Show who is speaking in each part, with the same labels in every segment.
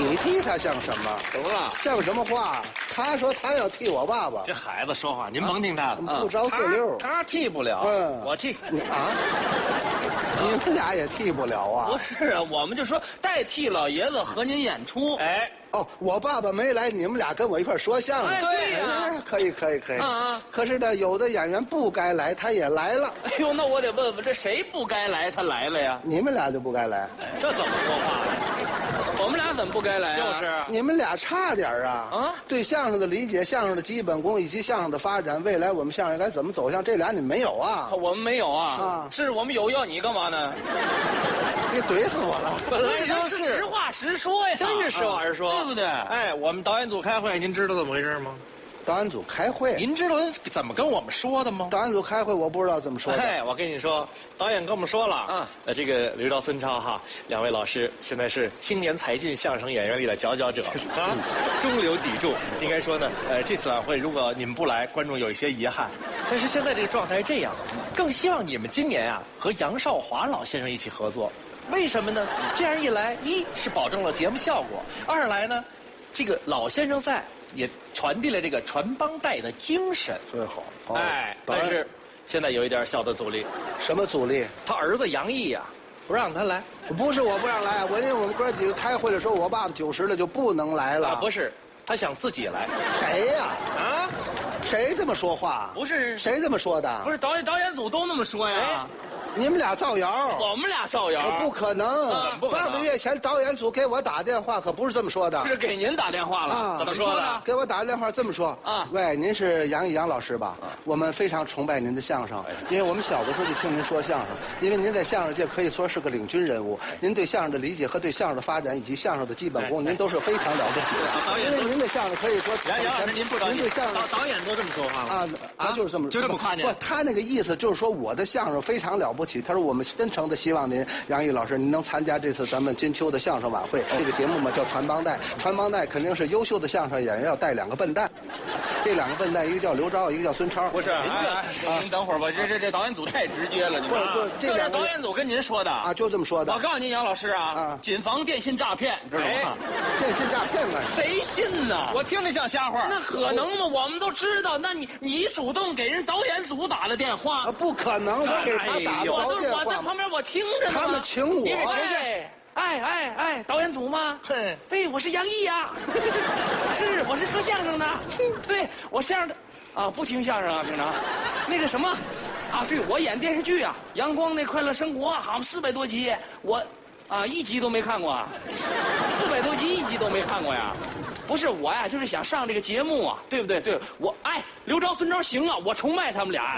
Speaker 1: 你替他像什么？
Speaker 2: 怎么了？
Speaker 1: 像什么话？他说他要替我爸爸。
Speaker 2: 这孩子说话，您甭听他的，
Speaker 1: 不着四六。
Speaker 2: 他替不了，我替。
Speaker 1: 你啊？你们俩也替不了啊？
Speaker 3: 不是啊，我们就说代替老爷子和您演出。
Speaker 2: 哎，
Speaker 1: 哦，我爸爸没来，你们俩跟我一块说相声。
Speaker 3: 对呀，
Speaker 1: 可以。可是呢，有的演员不该来，他也来了。
Speaker 3: 哎呦，那我得问问，这谁不该来，他来了呀？
Speaker 1: 你们俩就不该来。
Speaker 3: 这怎么说话？我们俩怎么不该来啊？
Speaker 2: 就是
Speaker 1: 你们俩差点啊！
Speaker 3: 啊，
Speaker 1: 对相声的理解、相声的基本功以及相声的发展，未来我们相声该怎么走向，这俩你没有啊？
Speaker 3: 我们没有啊。
Speaker 1: 啊，
Speaker 3: 是我们有，要你干嘛呢？
Speaker 1: 你怼死我了！
Speaker 2: 本来就是
Speaker 3: 实话实说呀，
Speaker 2: 真是实话实说，
Speaker 3: 对不对？
Speaker 2: 哎，我们导演组开会，您知道怎么回事吗？
Speaker 1: 导演组开会，
Speaker 2: 您知道怎么跟我们说的吗？
Speaker 1: 导演组开会，我不知道怎么说的。
Speaker 2: 哎，我跟你说，导演跟我们说了，这个刘钊、孙超哈，两位老师现在是青年才俊相声演员里的佼佼者啊，中流砥柱。应该说呢，这次晚会如果你们不来，观众有一些遗憾。但是现在这个状态是这样，更希望你们今年啊和杨少华老先生一起合作。为什么呢？这样一来，一是保证了节目效果，二来呢，这个老先生在。也传递了这个传帮带的精神，
Speaker 1: 最好。
Speaker 2: 哎，但是现在有一点小的阻力。
Speaker 1: 什么阻力？
Speaker 2: 他儿子杨毅呀，不让他来。
Speaker 1: 不是我不让来，因为我们哥几个开会的时候，我爸爸90了就不能来了。
Speaker 2: 不是，他想自己来。
Speaker 1: 谁呀？
Speaker 2: 啊？
Speaker 1: 谁这么说话？
Speaker 3: 不是，
Speaker 1: 谁这么说的？
Speaker 3: 不是导演组都那么说呀。
Speaker 1: 你们俩造谣！
Speaker 3: 我们俩造谣？
Speaker 1: 不可能！半个月前导演组给我打电话，可不是这么说的。
Speaker 3: 是给您打电话了？怎么说的？
Speaker 1: 给我打电话这么说啊！喂，您是杨毅杨老师吧？我们非常崇拜您的相声，因为我们小的时候就听您说相声，因为您在相声界可以说是个领军人物。您对相声的理解和对相声的发展以及相声的基本功，您都是非常了不起的。因为您的相声可以说，
Speaker 2: 杨老师您不
Speaker 1: 您对相声
Speaker 2: 导演都这么说话了
Speaker 1: 他就是这么
Speaker 2: 夸您。
Speaker 1: 不，他那个意思就是说我的相声非常了不起。他说我们真诚的希望您杨毅老师您能参加这次咱们金秋的相声晚会。这个节目嘛叫传帮带，传帮带肯定是优秀的相声演员要带2个笨蛋，这2个笨蛋一个叫刘钊，一个叫孙超。
Speaker 3: 不是，您等会儿吧，这导演组太直接了，你
Speaker 1: 不是
Speaker 3: 这是导演组跟您说的
Speaker 1: 啊，就这么说的。
Speaker 3: 我告诉您，杨老师啊，谨防电信诈骗，知道吗？
Speaker 1: 电信诈骗啊？
Speaker 3: 谁信呢？
Speaker 2: 我听着像瞎话。
Speaker 3: 那可能吗？我们都知道。那你主动给人导演组打了电话？
Speaker 1: 不可能，我给他打了电话。
Speaker 3: 我在旁边我听着呢。
Speaker 1: 他们请我。
Speaker 3: 你给谁去？哎，导演组吗？对，我是杨毅呀。是，我是说相声的。对，我相声的啊，不听相声啊，平常。那个什么，啊，对，我演电视剧啊，《阳光那快乐生活》，好像400多集，我1集都没看过啊，400多集1集都没看过呀。不是我呀，就是想上这个节目啊，对不对？对，我刘钊、孙超行啊，我崇拜他们俩。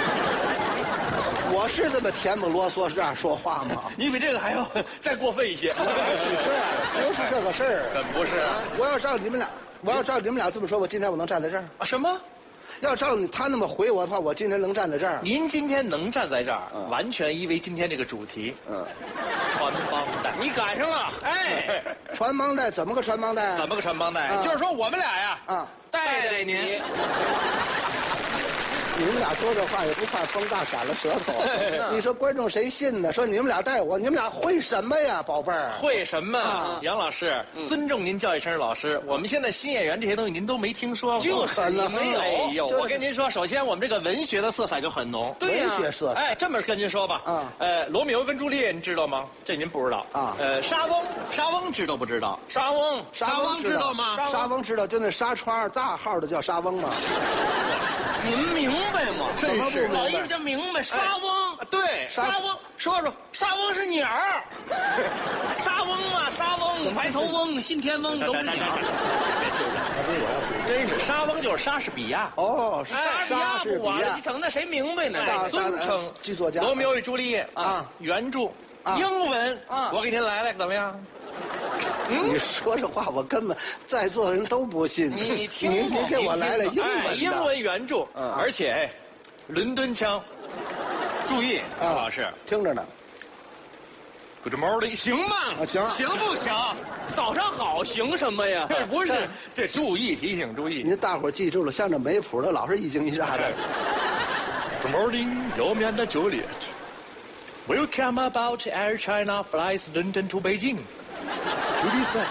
Speaker 1: 我是这么甜不啰嗦这样说话吗？
Speaker 3: 你比这个还要再过分一些。
Speaker 1: 不是这个事儿。
Speaker 2: 怎么不是啊？
Speaker 1: 我要照你们俩这么说，我今天我能站在这儿
Speaker 2: 啊？什么？
Speaker 1: 要照他那么回我的话，我今天能站在这儿。
Speaker 2: 您今天能站在这儿，完全因为今天这个主题，传帮带。
Speaker 3: 你赶上了，
Speaker 1: 传帮带怎么个传帮带？
Speaker 2: 怎么个传帮带？就是说我们俩呀，带您。
Speaker 1: 你们俩说这话也不怕风大闪了舌头。你说观众谁信呢？说你们俩带我，你们俩会什么呀，宝贝儿？
Speaker 2: 会什么？杨老师，尊重您叫一声老师。我们现在新演员这些东西您都没听说过。
Speaker 3: 就是你没有。
Speaker 2: 哎呦，我跟您说，首先我们这个文学的色彩就很浓。
Speaker 1: 对呀，文学色彩。
Speaker 2: 这么跟您说吧，罗密欧跟朱丽叶您知道吗？这您不知道
Speaker 1: 啊。
Speaker 2: 莎翁知道不知道？
Speaker 3: 莎翁知道吗？
Speaker 1: 莎翁知道，就那纱窗大号的叫莎翁吗？
Speaker 3: 您明白吗？
Speaker 1: 真是
Speaker 3: 老艺术家明白。莎翁，
Speaker 2: 对，
Speaker 3: 莎翁，说莎翁是鸟儿。莎翁啊，莎翁，白头翁、信天翁都是鸟。
Speaker 2: 真是莎翁就是莎士比亚。
Speaker 1: 哦，莎士比亚。
Speaker 3: 你整那谁明白呢？
Speaker 2: 尊称
Speaker 1: 剧作家。
Speaker 2: 罗密欧与朱丽叶啊，原著英文啊，我给您来怎么样？
Speaker 1: 你说这话，我根本在座的人都不信。
Speaker 3: 你听，
Speaker 1: 您给我来了
Speaker 2: 英文原著，而且伦敦腔。注意，张老师
Speaker 1: 听着呢。
Speaker 2: Good morning， 行吗？
Speaker 1: 行
Speaker 2: 不行？
Speaker 3: 早上好，行什么呀？
Speaker 2: 不是，这注意提醒注意。
Speaker 1: 您大伙记住了，像这没谱的，老是一惊一乍的。
Speaker 2: Good morning， 右面的Juliet。Welcome about Air China flies London to Beijing. Julie said.